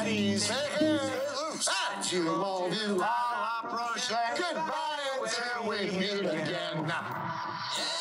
please. Hey, loose. You all do. Goodbye until we meet again.